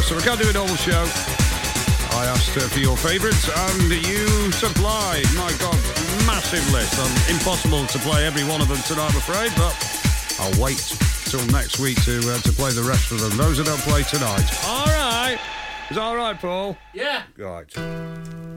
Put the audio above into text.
So we can't do a normal show. I asked for your favourites, and you supplied, my God, massive list. Impossible to play every one of them tonight, I'm afraid, but I'll wait till next week to play the rest of them. Those that don't play tonight. All right. Is that all right, Paul? Yeah. Right.